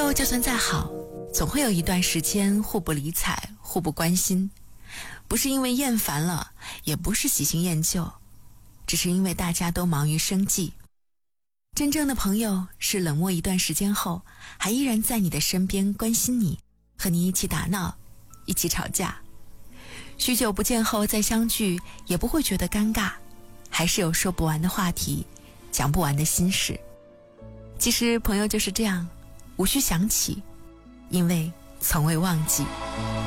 友就算再好，总会有一段时间互不理睬，互不关心，不是因为厌烦了，也不是喜新厌旧，只是因为大家都忙于生计。真正的朋友是冷漠一段时间后，还依然在你的身边关心你，和你一起打闹，一起吵架。许久不见后再相聚，也不会觉得尴尬，还是有说不完的话题，讲不完的心事。其实朋友就是这样，无需想起，因为从未忘记。